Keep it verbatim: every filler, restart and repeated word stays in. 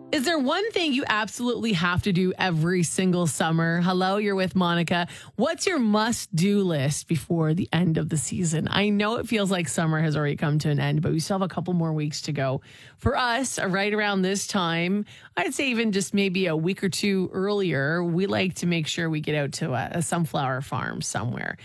Is there one thing you absolutely have to do every single summer? Hello, you're with Monica. What's your must-do list before the end of the season? I know it feels like summer has already come to an end, but we still have a couple more weeks to go. For us, right around this time, I'd say even just maybe a week or two earlier, we like to make sure we get out to a, a sunflower farm somewhere.